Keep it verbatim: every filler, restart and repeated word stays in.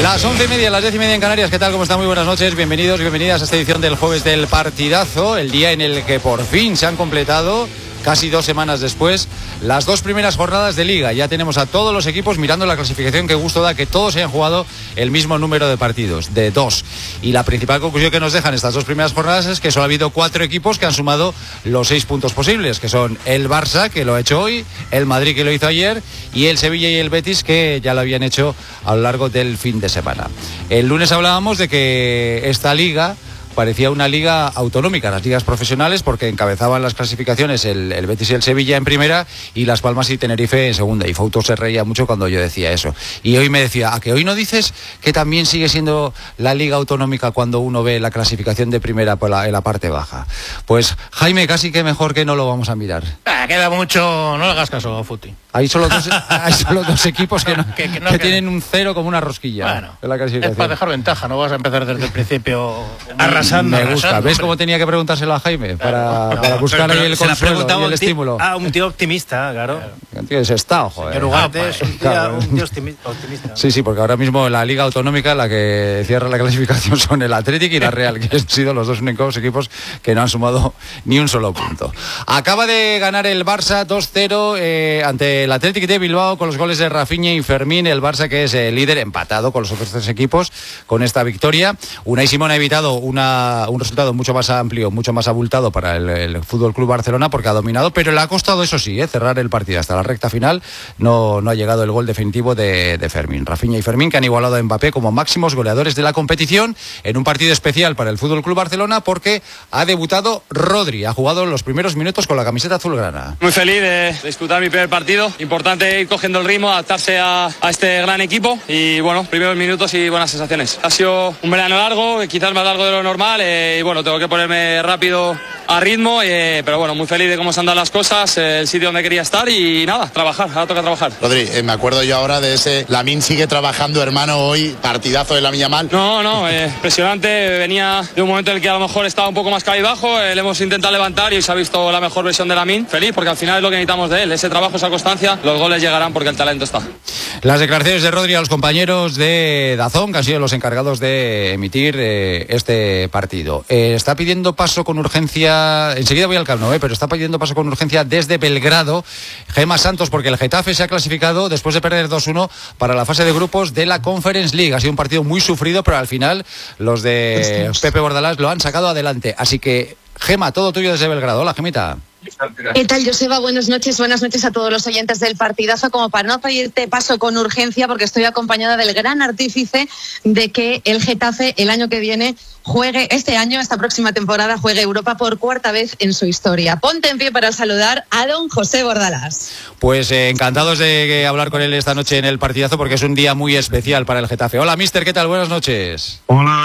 Las once y media, las diez y media en Canarias. ¿Qué tal? ¿Cómo están? Muy buenas noches. Bienvenidos y bienvenidas a esta edición del jueves del partidazo, el día en el que por fin se han completado, casi dos semanas después, las dos primeras jornadas de Liga. Ya tenemos a todos los equipos mirando la clasificación. Qué gusto da que todos hayan jugado el mismo número de partidos, de dos. Y la principal conclusión que nos dejan estas dos primeras jornadas es que solo ha habido cuatro equipos que han sumado los seis puntos posibles, que son el Barça, que lo ha hecho hoy, el Madrid, que lo hizo ayer, y el Sevilla y el Betis, que ya lo habían hecho a lo largo del fin de semana. El lunes hablábamos de que esta Liga parecía una liga autonómica, las ligas profesionales, porque encabezaban las clasificaciones el, el Betis y el Sevilla en primera y Las Palmas y Tenerife en segunda. Y Fouto se reía mucho cuando yo decía eso. Y hoy me decía, ¿a que hoy no dices que también sigue siendo la liga autonómica cuando uno ve la clasificación de primera por la, en la parte baja? Pues Jaime, casi que mejor que no lo vamos a mirar. Ah, queda mucho, no le hagas caso a Futi. Hay solo dos, hay solo dos equipos que, no, que, que, no, que, que tienen un cero como una rosquilla. Bueno, en la clasificación. Es para dejar ventaja, no vas a empezar desde el principio arrasando. Me gusta. Arrasando, ¿Ves hombre. cómo tenía que preguntárselo a Jaime? Para, no, para buscar pero, ahí pero el se consuelo y el un estímulo. Ah, un tío optimista, claro. Un tío desestado, joder. Señor Ugarte es un, tío, Claro. un tío optimista. optimista. Sí, sí, porque ahora mismo la Liga Autonómica, la que cierra la clasificación, son el Athletic y la Real, que han sido los dos únicos equipos que no han sumado ni un solo punto. Acaba de ganar el Barça dos cero eh, ante el Athletic de Bilbao con los goles de Rafinha y Fermín. El Barça, que es el líder, empatado con los otros tres equipos con esta victoria. Unai Simón ha evitado una, un resultado mucho más amplio, mucho más abultado para el, el F C Barcelona, porque ha dominado, pero le ha costado, eso sí, eh, cerrar el partido hasta la recta final. No, no ha llegado el gol definitivo de, de Fermín. Rafinha y Fermín, que han igualado a Mbappé como máximos goleadores de la competición en un partido especial para el F C Barcelona, porque ha debutado Rodri, ha jugado los primeros minutos con la camiseta azulgrana. Muy feliz de disputar mi primer partido. Importante ir cogiendo el ritmo, adaptarse a, a este gran equipo y bueno, primeros minutos y buenas sensaciones. Ha sido un verano largo, quizás más largo de lo normal eh, y bueno, tengo que ponerme rápido a ritmo, eh, pero bueno, muy feliz de cómo se han dado las cosas, eh, el sitio donde quería estar y nada, trabajar, ahora toca trabajar. Rodri, eh, me acuerdo yo ahora de ese Lamine sigue trabajando, hermano, hoy partidazo de Lamine Yamal. No, no, eh, impresionante, venía de un momento en el que a lo mejor estaba un poco más cabizbajo, eh, le hemos intentado levantar y se ha visto la mejor versión de Lamine. Feliz porque al final es lo que necesitamos de él, ese trabajo, esa constancia, los goles llegarán porque el talento está. Las declaraciones de Rodri a los compañeros de Dazón, que han sido los encargados de emitir eh, este partido. Eh, está pidiendo paso con urgencia, enseguida voy al Camp Nou, eh, pero está pidiendo paso con urgencia desde Belgrado Gemma Santos, porque el Getafe se ha clasificado después de perder dos uno para la fase de grupos de la Conference League. Ha sido un partido muy sufrido, pero al final los de Pepe Bordalás lo han sacado adelante. Así que, Gema, todo tuyo desde Belgrado. Hola, Gemita. ¿Qué tal, Joseba? Buenas noches, buenas noches a todos los oyentes del partidazo. Como para no pedirte paso con urgencia, porque estoy acompañada del gran artífice de que el Getafe el año que viene juegue, este año, esta próxima temporada, juegue Europa por cuarta vez en su historia. Ponte en pie para saludar a don José Bordalás. Pues eh, encantados de hablar con él esta noche en el partidazo, porque es un día muy especial para el Getafe. Hola, mister, ¿qué tal? Buenas noches. Hola.